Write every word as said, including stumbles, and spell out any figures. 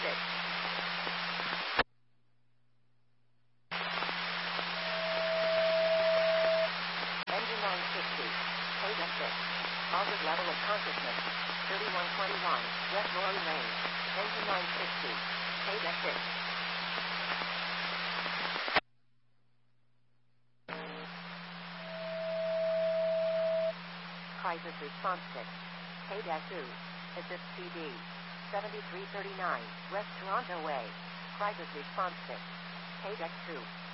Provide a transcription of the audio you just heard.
six. Engine nine sixty. Paydeck six. Forward level of consciousness. thirty-one twenty-one. West Lorry Lane. Engine nine sixty. Paydeck six. Crisis Response six. Paydeck two. Assist P D. seventy-three thirty-nine. West Toronto Way. Crisis Response six. Paydeck two.